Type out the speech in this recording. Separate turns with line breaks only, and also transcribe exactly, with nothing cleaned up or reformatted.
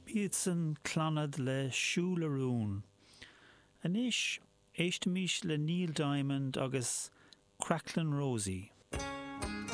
Bíad san clonad le siúlarún. Anis, éistimís le Neil Diamond agus Cracklin Rosie.